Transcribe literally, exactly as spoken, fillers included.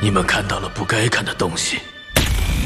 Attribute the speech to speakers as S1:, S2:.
S1: 你们看到了不该看的东西。